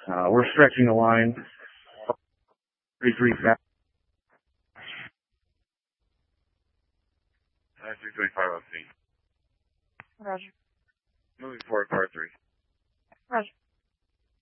We're stretching the line. 33 fast. 325 up. Roger. Moving forward, car 3. Roger.